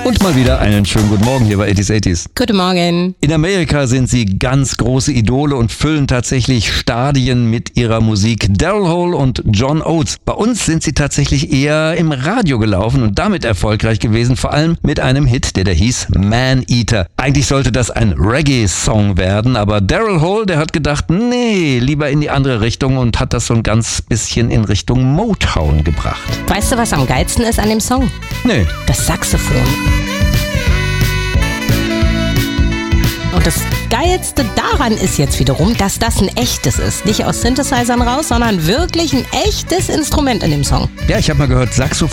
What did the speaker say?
Und mal wieder einen schönen guten Morgen hier bei 80s 80s. Guten Morgen. In Amerika sind sie ganz große Idole und füllen tatsächlich Stadien mit ihrer Musik. Daryl Hall und John Oates. Bei uns sind sie tatsächlich eher im Radio gelaufen und damit erfolgreich gewesen, vor allem mit einem Hit, der hieß Man Eater. Eigentlich sollte das ein Reggae-Song werden, aber Daryl Hall, der hat gedacht, nee, lieber in die andere Richtung und hat das so ein ganz bisschen in Richtung Motown gebracht. Weißt du, was am geilsten ist an dem Song? Nee. Das Saxophon. Und das Geilste daran ist jetzt wiederum, dass das ein echtes ist. Nicht aus Synthesizern raus, sondern wirklich ein echtes Instrument in dem Song. Ja, ich habe mal gehört, Saxophon